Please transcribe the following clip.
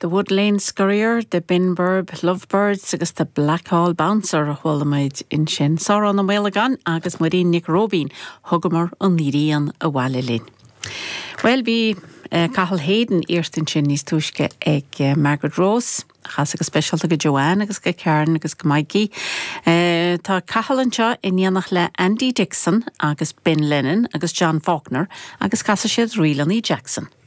The Wood Lane Scurrier, the Binburb Lovebirds agus the Blackhall Bouncer a Hullamaid in sin. Sara an Welagan agus Maureen Nick Robin Hugamar an Nirian a Walilin. Well, be Cahal Hayden eerst in sin nís tuisce ag Margaret Rose. Chas agus special go Joanne agus go Karen agus go Mikey. Tá Cahal anseo in dhéanach le Andy Dixon agus Ben Lennon agus John Faulkner agus casa siad Rilaní Jackson.